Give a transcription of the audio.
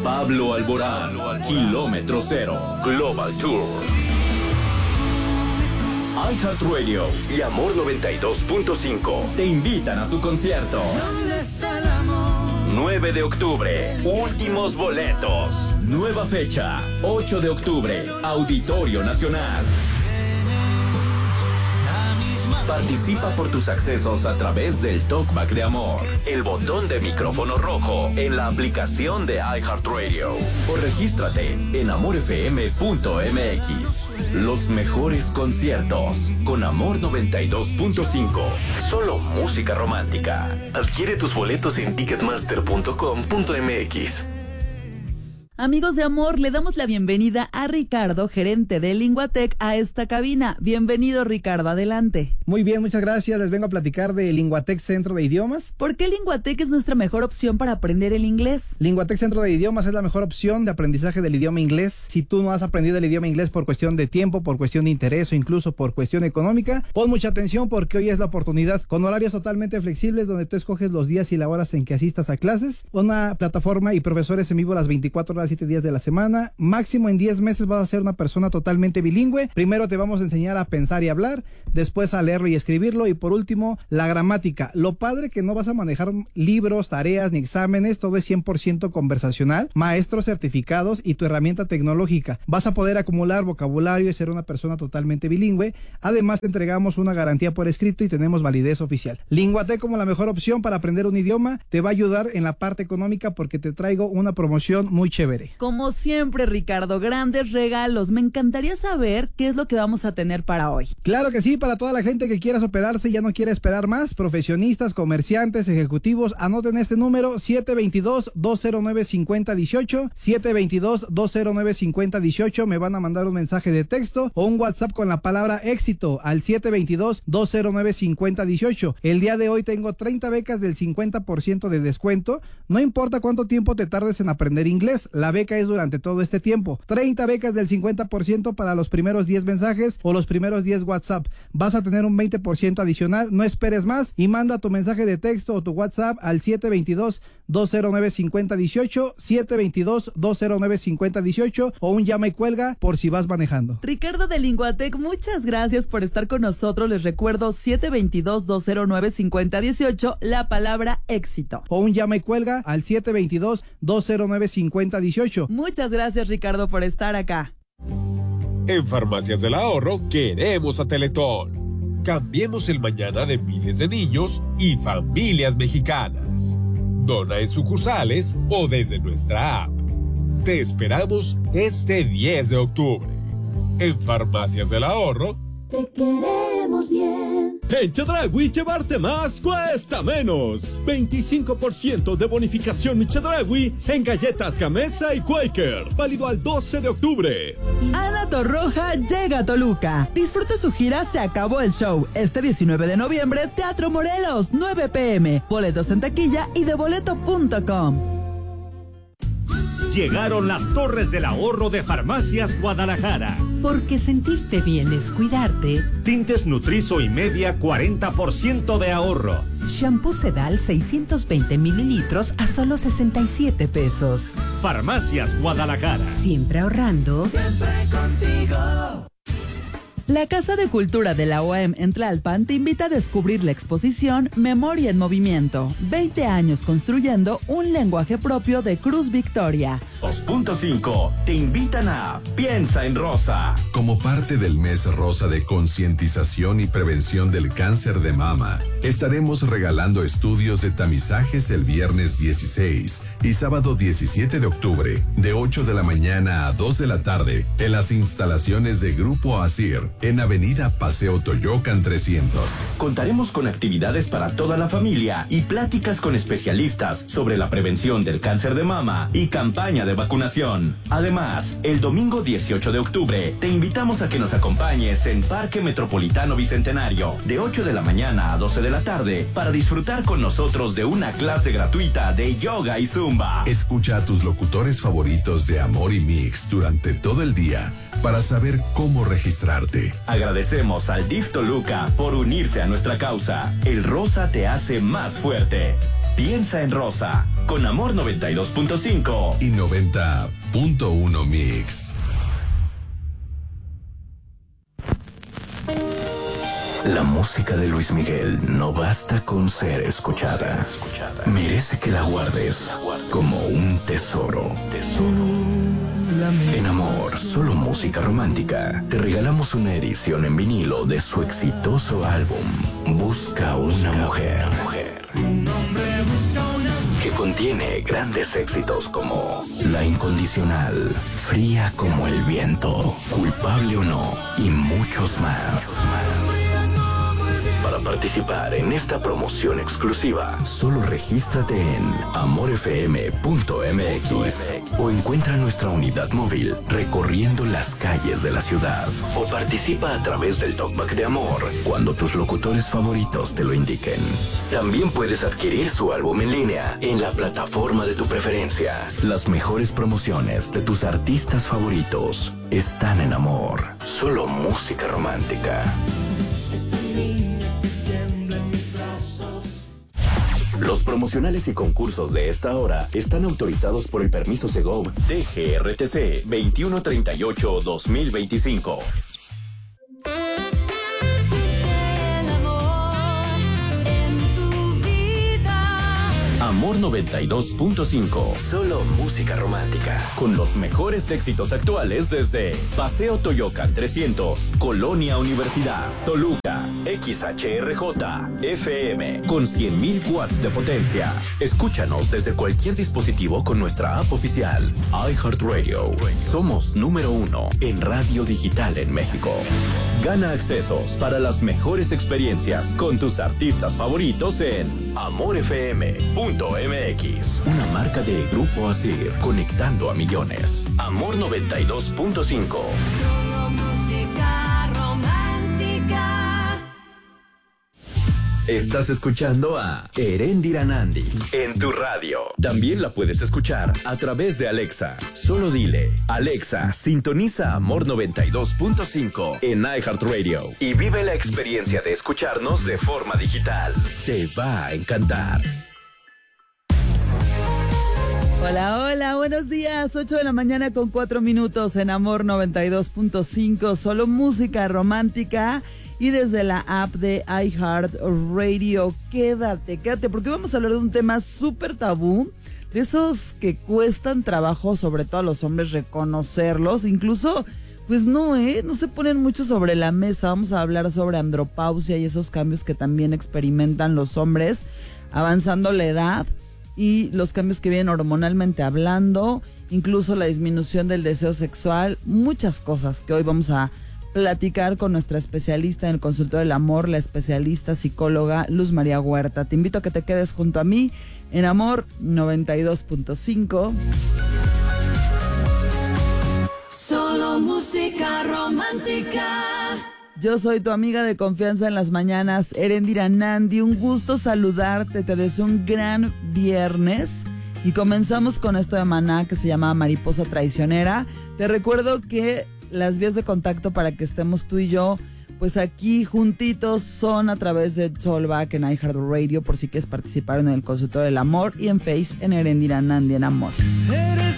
Pablo Alborán, Kilómetro Cero, Global Tour. iHeartRadio y Amor 92.5 te invitan a su concierto. 9 de octubre, últimos boletos. Nueva fecha, 8 de octubre, Auditorio Nacional. Participa por tus accesos a través del Talkback de Amor, el botón de micrófono rojo en la aplicación de iHeartRadio, o regístrate en amorfm.mx. Los mejores conciertos con Amor 92.5. Solo música romántica. Adquiere tus boletos en ticketmaster.com.mx. Amigos de Amor, le damos la bienvenida a Ricardo, gerente de Linguatec, a esta cabina. Bienvenido, Ricardo, adelante. Muy bien, muchas gracias. Les vengo a platicar de Linguatec Centro de Idiomas. ¿Por qué Linguatec es nuestra mejor opción para aprender el inglés? Linguatec Centro de Idiomas es la mejor opción de aprendizaje del idioma inglés. Si tú no has aprendido el idioma inglés por cuestión de tiempo, por cuestión de interés o incluso por cuestión económica, pon mucha atención porque hoy es la oportunidad. Con horarios totalmente flexibles donde tú escoges los días y las horas en que asistas a clases, una plataforma y profesores en vivo las 24 horas 7 días de la semana. Máximo en 10 meses vas a ser una persona totalmente bilingüe. Primero te vamos a enseñar a pensar y hablar, después a leerlo y escribirlo, y por último la gramática. Lo padre que no vas a manejar libros, tareas ni exámenes, todo es 100% conversacional, maestros certificados y tu herramienta tecnológica. Vas a poder acumular vocabulario y ser una persona totalmente bilingüe. Además te entregamos una garantía por escrito y tenemos validez oficial. Linguatec como la mejor opción para aprender un idioma, te va a ayudar en la parte económica porque te traigo una promoción muy chévere. Como siempre, Ricardo, grandes regalos. Me encantaría saber qué es lo que vamos a tener para hoy. Claro que sí, para toda la gente que quiera superarse y ya no quiere esperar más, profesionistas, comerciantes, ejecutivos, anoten este número: 722-209-5018, 722-209-5018. Me van a mandar un mensaje de texto o un WhatsApp con la palabra éxito al 722-209-5018. El día de hoy tengo 30 becas del 50% de descuento. No importa cuánto tiempo te tardes en aprender inglés, la beca es durante todo este tiempo. 30 becas del 50% para los primeros 10 mensajes o los primeros 10 WhatsApp. Vas a tener un 20% adicional. No esperes más y manda tu mensaje de texto o tu WhatsApp al 722-209-5018, 722-209-5018, o un llama y cuelga por si vas manejando. Ricardo de Linguatec, muchas gracias por estar con nosotros. Les recuerdo 722-209-5018, la palabra éxito. O un llama y cuelga al 722-209-5018. Muchas gracias, Ricardo, por estar acá. En Farmacias del Ahorro queremos a Teletón. Cambiemos el mañana de miles de niños y familias mexicanas. Dona en sucursales o desde nuestra app. Te esperamos este 10 de octubre. En Farmacias del Ahorro. Te queremos bien. En Chedraui llevarte más cuesta menos. 25% de bonificación mi Chedraui en galletas Gamesa y Quaker. Válido al 12 de octubre. Ana Torroja llega a Toluca. Disfruta su gira Se acabó el show. Este 19 de noviembre, Teatro Morelos, 9 p.m. Boletos en taquilla y de boleto.com. Llegaron las Torres del Ahorro de Farmacias Guadalajara. Porque sentirte bien es cuidarte. Tintes Nutrizo y Media, 40% de ahorro. Shampoo Sedal 620 mililitros a solo 67 pesos. Farmacias Guadalajara. Siempre ahorrando. Siempre contigo. La Casa de Cultura de la UAM en Tlalpan te invita a descubrir la exposición Memoria en Movimiento. 20 años construyendo un lenguaje propio de Cruz Victoria. 2.5 te invitan a Piensa en Rosa. Como parte del mes rosa de concientización y prevención del cáncer de mama, estaremos regalando estudios de tamizajes el viernes 16 y sábado 17 de octubre, de 8 de la mañana a 2 de la tarde, en las instalaciones de Grupo Asir, en Avenida Paseo Toyocan 300. Contaremos con actividades para toda la familia y pláticas con especialistas sobre la prevención del cáncer de mama y campaña de vacunación. Además, el domingo 18 de octubre te invitamos a que nos acompañes en Parque Metropolitano Bicentenario, de 8 de la mañana a 12 de la tarde, para disfrutar con nosotros de una clase gratuita de yoga y zumba. Escucha a tus locutores favoritos de Amor y Mix durante todo el día para saber cómo registrarte. Agradecemos al DIF Toluca por unirse a nuestra causa. El rosa te hace más fuerte. Piensa en Rosa, con Amor 92.5 y 90.1 Mix. La música de Luis Miguel no basta con ser escuchada. Merece que la guardes como un tesoro. En Amor, solo música romántica, te regalamos una edición en vinilo de su exitoso álbum Busca una mujer, que contiene grandes éxitos como La Incondicional, Fría como el viento, Culpable o no y muchos más. Para participar en esta promoción exclusiva, solo regístrate en amorfm.mx o encuentra nuestra unidad móvil recorriendo las calles de la ciudad, o participa a través del Talkback de Amor cuando tus locutores favoritos te lo indiquen. También puedes adquirir su álbum en línea en la plataforma de tu preferencia. Las mejores promociones de tus artistas favoritos están en Amor. Solo música romántica. Los promocionales y concursos de esta hora están autorizados por el permiso Segov DGRTC 2138-2025. Amor 92.5. Solo música romántica. Con los mejores éxitos actuales desde Paseo Toyocan 300, Colonia Universidad, Toluca, XHRJ, FM, con 100,000 watts de potencia. Escúchanos desde cualquier dispositivo con nuestra app oficial, iHeartRadio. Somos número 1 en radio digital en México. Gana accesos para las mejores experiencias con tus artistas favoritos en amorfm.mx. Una marca de Grupo Asir, conectando a millones. Amor 92.5. Música romántica. Estás escuchando a Erendira Nandi en tu radio. También la puedes escuchar a través de Alexa. Solo dile: Alexa, sintoniza Amor 92.5 en iHeartRadio y vive la experiencia de escucharnos de forma digital. Te va a encantar. Hola, hola, buenos días. 8 de la mañana con 4 minutos en Amor 92.5. Solo música romántica. Y desde la app de iHeartRadio, quédate, porque vamos a hablar de un tema súper tabú, de esos que cuestan trabajo, sobre todo a los hombres, reconocerlos, incluso, pues no se ponen mucho sobre la mesa. Vamos a hablar sobre andropausia y esos cambios que también experimentan los hombres, avanzando la edad, y los cambios que vienen hormonalmente hablando, incluso la disminución del deseo sexual, muchas cosas que hoy vamos a platicar con nuestra especialista en el consultorio del amor, la especialista psicóloga Luz María Huerta. Te invito a que te quedes junto a mí en Amor 92.5. Solo música romántica. Yo soy tu amiga de confianza en las mañanas, Erendira Nandi. Un gusto saludarte, te deseo un gran viernes. Y comenzamos con esto de Maná, que se llama Mariposa Traicionera. Te recuerdo que las vías de contacto para que estemos tú y yo, pues aquí juntitos, son a través de Talkback en iHeartRadio, por si quieres participar en el consultorio del amor, y en Face en Erendira Nandi en Amor.